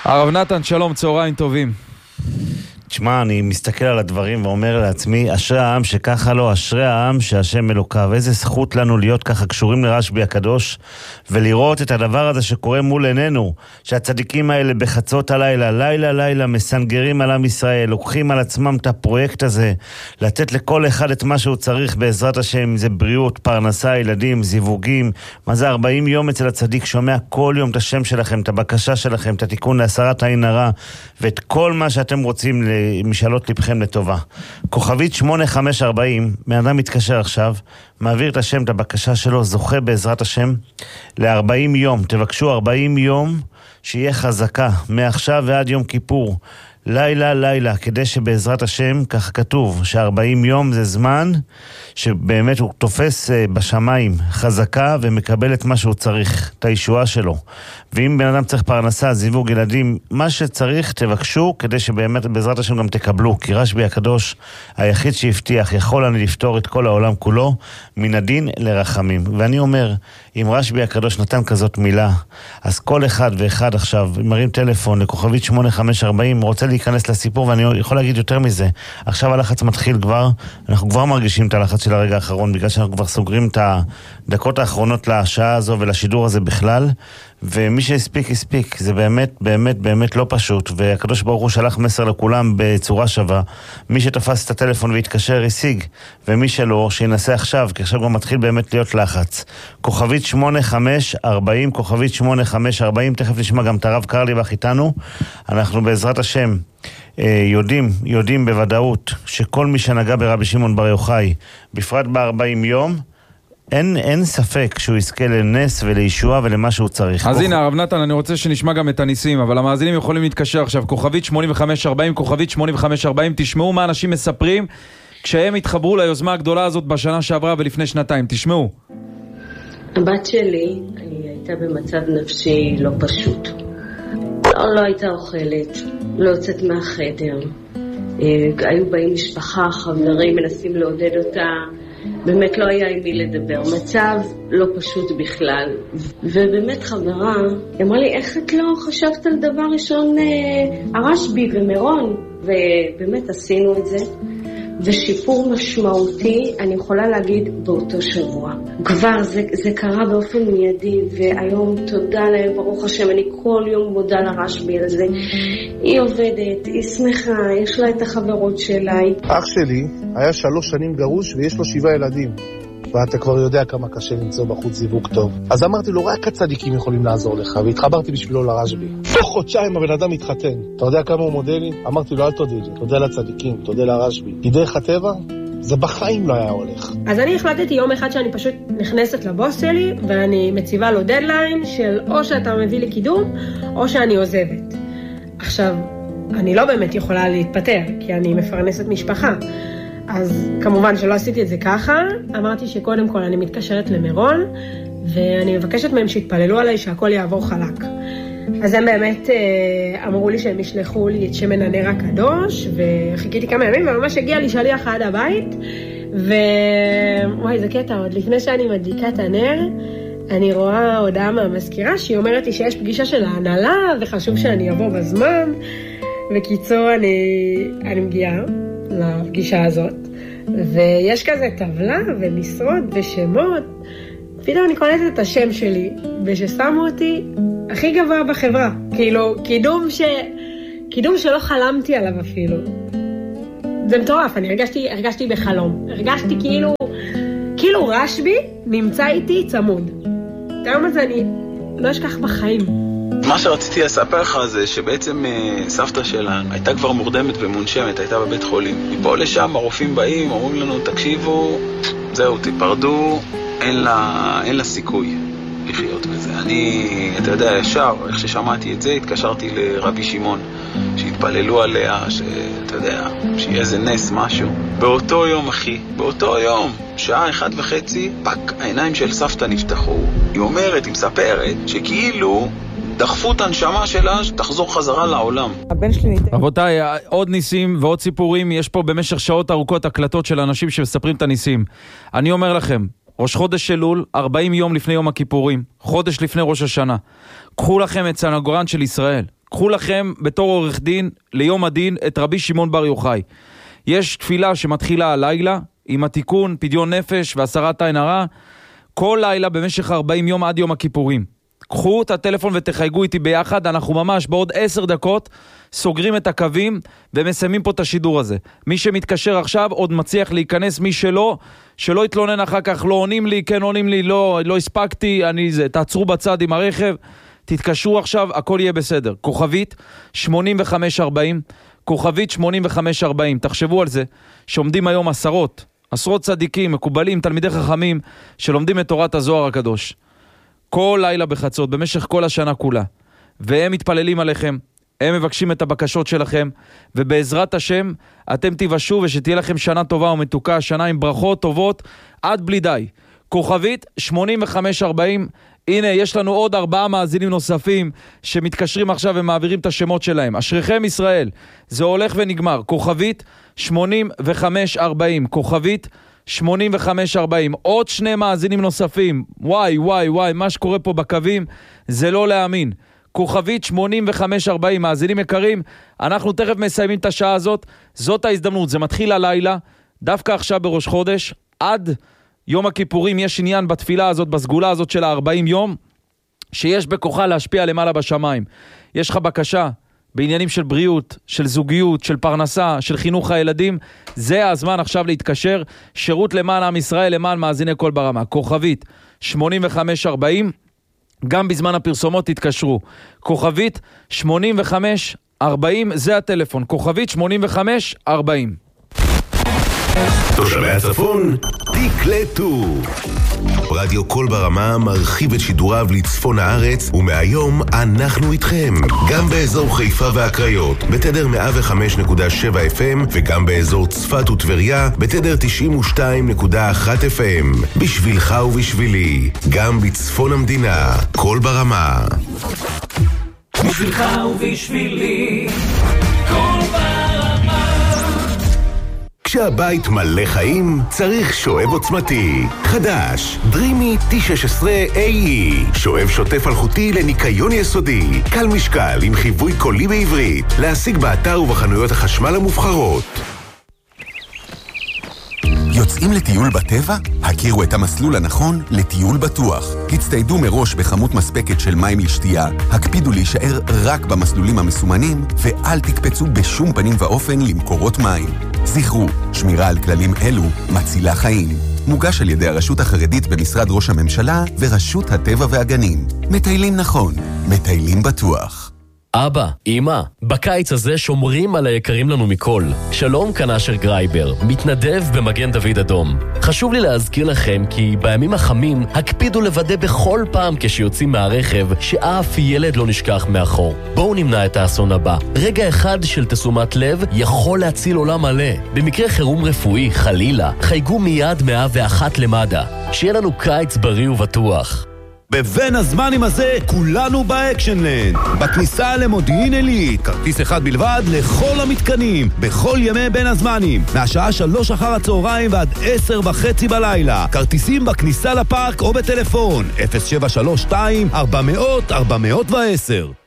הרב נתן, שלום, צהריים טובים. תשמע, אני מסתכל על הדברים ואומר לעצמי, אשרי העם שככה לא, אשרי העם שהשם אלוקיו. איזה זכות לנו להיות ככה קשורים לרשב"י הקדוש, ולראות את הדבר הזה שקורה מול עינינו, שהצדיקים האלה בחצות הלילה, לילה מסנגרים על עם ישראל, לוקחים על עצמם את הפרויקט הזה, לתת לכל אחד את מה שהוא צריך בעזרת השם, זה בריאות, פרנסה, ילדים, זיווגים. מה זה 40 יום אצל הצדיק, שומע כל יום את השם שלכם, את הבקשה שלכם, את התיקון להסרת עין הרע, ואת כל מה שאתם רוצים משאלות לבכם לטובה. כוכבית 8540, מאדם מתקשר עכשיו, מעביר את השם, את הבקשה שלו, זוכה בעזרת השם ל-40 יום. תבקשו 40 יום שיהיה חזקה מעכשיו ועד יום כיפור, לילה, כדי שבעזרת השם, כך כתוב, ש40 יום זה זמן שבאמת הוא תופס בשמיים חזקה ומקבל את מה שהוא צריך, את הישועה שלו. ואם בן אדם צריך פרנסה, זיווג, ילדים, מה שצריך תבקשו, כדי שבאמת בעזרת השם גם תקבלו, כי רשב"י הקדוש היחיד שהבטיח, יכול אני לפתור את כל העולם כולו מן הדין לרחמים. ואני אומר, אם רשב"י הקדוש נתן כזאת מילה, אז כל אחד ואחד עכשיו מרים טלפון לכוכבית 8540, רוצה להיכנס לסיפור, ואני יכול להגיד יותר מזה. עכשיו הלחץ מתחיל כבר, אנחנו כבר מרגישים את הלחץ של הרגע האחרון, בגלל שאנחנו כבר סוגרים את הדקות האחרונות לשעה הזו ולשידור הזה בכלל, ומי שהספיק, זה באמת לא פשוט, והקדוש ברוך הוא שלח מסר לכולם בצורה שווה. מי שתפס את הטלפון והתקשר השיג, ומי שלא, שינסה עכשיו, כי עכשיו גם מתחיל באמת להיות לחץ. כוכבית 8540, כוכבית 8540, תכף נשמע גם את הרב קרליבך איתנו. אנחנו בעזרת השם יודעים בוודאות שכל מי שנגע ברבי שמעון בר יוחאי, בפרט ב40 יום, אין ספק שהוא יזכה לנס ולישוע ולמה שהוא צריך. אז הנה הרב נתן, אני רוצה שנשמע גם את הניסים, אבל המאזינים יכולים להתקשר עכשיו, כוכבית 8540, כוכבית 8540, תשמעו מה אנשים מספרים כשהם התחברו ליוזמה הגדולה הזאת בשנה שעברה ולפני שנתיים. תשמעו. הבת שלי הייתה במצב נפשי לא פשוט. לא הייתה אוכלת, לא יוצאת מהחדר. היו באים משפחה, חברים, מנסים לעודד אותה. באמת לא היה עם מי לדבר, מצב לא פשוט בכלל. ובאמת חברה אמרה לי, איך את לא חשבת על דבר ראשון הרשב"י ומירון? ובאמת עשינו את זה, ושיפור משמעותי, אני יכולה להגיד, באותו שבוע. כבר זה קרה באופן מיידי, והיום תודה להם, ברוך השם, אני כל יום מודה לרשב"י על זה. היא עובדת, היא שמחה, יש לה את החברות שלה. אח שלי היה 3 שנים גרוש ויש לו 7 ילדים. ואתה כבר יודע כמה קשה למצוא בחוץ זיווג טוב. אז אמרתי לו, רק הצדיקים יכולים לעזור לך, והתחברתי בשבילו לרשב"י. תוך חודשיים הבן אדם התחתן. אתה יודע כמה הוא מודה לי? אמרתי לו, אל תודה לי, תודה לצדיקים, תודה לרשב"י. כי דרך הטבע, זה בחיים לא היה הולך. אז אני החלטתי יום אחד שאני פשוט נכנסת לבוס שלי, ואני מציבה לו דדליין של או שאתה מביא לי קידום, או שאני עוזבת. עכשיו, אני לא באמת יכולה להתפטר, כי אני מפרנסת משפחה. אז כמובן שלא עשיתי את זה ככה, אמרתי שקודם כל אני מתקשרת למירון, ואני מבקשת מהם שהתפללו עליי שהכל יעבור חלק. אז הם באמת אמרו לי שהם ישלחו לי את שמן הנר הקדוש, וחיכיתי כמה ימים, וממש הגיע לי שליח עד הבית, וואי, זה קטע, עוד לפני שאני מדליקה את הנר, אני רואה הודעה מהמזכירה שהיא אומרת לי שיש פגישה של ההנהלה, וחשוב שאני אבוא בזמן. בקיצור, אני מגיעה לפגישה הזאת, ויש כזה טבלה ומשרות ושמות. פתאום אני קולטת את השם שלי, וששמו אותי הכי גבוה בחברה. כאילו, קידום שלא חלמתי עליו אפילו. זה מטורף, אני הרגשתי בחלום. הרגשתי כאילו רשב"י נמצא איתי צמוד. את היום הזה אני לא אשכח בחיים. מה שרציתי לספר לך זה שבעצם סבתא שלנו הייתה כבר מורדמת ומונשמת, הייתה בבית חולים. מפה לשם הרופאים באים, אומרים לנו, תקשיבו, זהו, תיפרדו, אין לה סיכוי לחיות בזה. אתה יודע, ישר, איך ששמעתי את זה, התקשרתי לרבי שמעון, שהתפללו עליה, שאתה יודע, שיהיה איזה נס, משהו. באותו יום, אחי, באותו יום, שעה 1:30, פק, העיניים של סבתא נפתחו. היא אומרת, היא מספרת, שכאילו דחפו את הנשמה שלה שתחזור חזרה לעולם. רבותיי, עוד ניסים ועוד סיפורים, יש פה במשך שעות ארוכות הקלטות של אנשים שמספרים את הניסים. אני אומר לכם, ראש חודש אלול, 40 יום לפני יום הכיפורים, חודש לפני ראש השנה. קחו לכם את סנגורן של ישראל, קחו לכם בתור עורך דין ליום הדין את רבי שמעון בר יוחאי. יש תפילה שמתחילה הלילה עם התיקון, פדיון נפש והסרת עין הרע, כל לילה במשך 40 יום עד יום הכיפורים. קחו את הטלפון ותחייגו איתי ביחד, אנחנו ממש בעוד 10 דקות סוגרים את הקווים ומסיימים פה את השידור הזה. מי שמתקשר עכשיו עוד מצליח להיכנס, מי שלא יתלונן אחר כך, לא עונים לי, כן עונים לי, לא הספקתי, תעצרו בצד עם הרכב, תתקשרו עכשיו, הכל יהיה בסדר. כוכבית 8540, כוכבית 8540, תחשבו על זה, שעומדים היום עשרות צדיקים, מקובלים, תלמידי חכמים, שלומדים את תורת הזוהר הקדוש. כל לילה בחצות, במשך כל השנה כולה. והם מתפללים עליכם, הם מבקשים את הבקשות שלכם, ובעזרת השם אתם תיוושעו ושתהיה לכם שנה טובה ומתוקה, שנה עם ברכות טובות, עד בלי די. כוכבית 8540, הנה יש לנו עוד 4 מאזינים נוספים שמתקשרים עכשיו ומעבירים את השמות שלהם. אשריכם ישראל, זה הולך ונגמר. כוכבית 8540, כוכבית 8540, עוד 2 מאזינים נוספים. וואי, מה שקורה פה בקווים זה לא להאמין. כוכבית 8540, מאזינים יקרים, אנחנו תכף מסיימים את השעה הזאת, זאת ההזדמנות, זה מתחיל הלילה, דווקא עכשיו בראש חודש, עד יום הכיפורים יש עניין בתפילה הזאת, בסגולה הזאת של 40 יום, שיש בכוחה להשפיע למעלה בשמיים. יש לך בקשה בעניינים של בריאות, של זוגיות, של פרנסה, של חינוך הילדים, זה הזמן עכשיו להתקשר, שירות למען עם ישראל, למען מאזיני כל ברמה. כוכבית 8540, גם בזמן הפרסומות תתקשרו. כוכבית 8540, זה הטלפון. כוכבית 8540. תושבי הצפון, תקלטו. רדיו כל ברמה מרחיב את שידוריו לצפון הארץ, ומהיום אנחנו איתכם. גם באזור חיפה והקריות, בתדר 105.7 FM, וגם באזור צפת וטבריה, בתדר 92.1 FM. בשבילך ובשבילי, גם בצפון המדינה, כל ברמה. בשבילך ובשבילי, כל ברמה. כשהבית מלא חיים, צריך שואב עוצמתי. חדש, דרימי T16AE. שואב שוטף אלחוטי לניקיון יסודי. קל משקל עם חיווי קולי בעברית. להשיג באתר ובחנויות החשמל המובחרות. יוצאים לטיול בטבע? הכירו את המסלול הנכון לטיול בטוח. הצטיידו מראש בכמות מספקת של מים לשתייה, הקפידו להישאר רק במסלולים המסומנים, ואל תקפצו בשום פנים ואופן למקורות מים. זכרו, שמירה על כללים אלו מצילה חיים. מוגש על ידי הרשות החרדית במשרד ראש הממשלה ורשות הטבע והגנים. מטיילים נכון, מטיילים בטוח. אבא, אמא, בקיץ הזה שומרים על היקרים לנו מכל. שלום, כאן אשר גרייבר, מתנדב במגן דוד אדום. חשוב לי להזכיר לכם כי בימים החמים הקפידו לוודא בכל פעם כשיוצאים מהרכב שאף ילד לא נשכח מאחור. בואו נמנע את האסון הבא. רגע אחד של תשומת לב יכול להציל עולם מלא. במקרה חירום רפואי, חלילה, חייגו מיד 101 למד"א. שיהיה לנו קיץ בריא ובטוח. בבין הזמנים הזה כולנו באקשנלנד. בכניסה למודיעין עילית, כרטיס אחד בלבד לכל המתקנים, בכל ימי בין הזמנים, מהשעה 3 אחר הצהריים ועד 10:30 בלילה. כרטיסים בכניסה לפארק או בטלפון 0732 400 410.